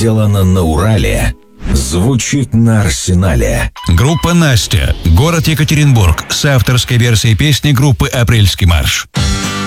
сделано на Урале, звучит на Арсенале. Группа «Настя», город Екатеринбург, с авторской версией песни группы «Апрельский марш».